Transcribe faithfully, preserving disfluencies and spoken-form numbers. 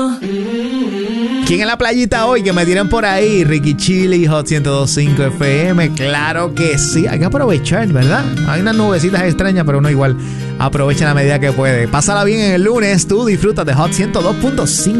¿Quién en la playita hoy? Que me tiran por ahí. Ricky Chili, Hot ciento dos punto cinco F M. Claro que sí. Hay que aprovechar, ¿verdad? Hay unas nubecitas extrañas, pero uno igual aprovecha la medida que puede. Pásala bien en el lunes. Tú disfrutas de Hot ciento dos punto cinco.